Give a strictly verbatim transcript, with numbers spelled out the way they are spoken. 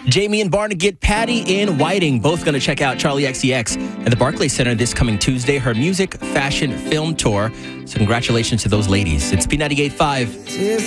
Jamie and Barnegat, Patty in Whiting, both going to check out Charlie X C X at the Barclays Center this coming Tuesday, her music, fashion, film tour. So congratulations to those ladies. It's P ninety-eight point five.